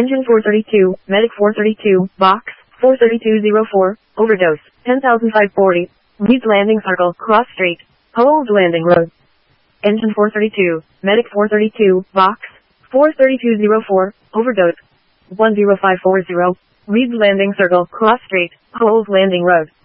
Engine 432, Medic 432, Box 43204, Overdose 10,540, Reed's Landing Circle, Cross Street, Howells Landing Road. Engine 432, Medic 432, Box 43204, Overdose 10540, Reed's Landing Circle, Cross Street, Howells Landing Road.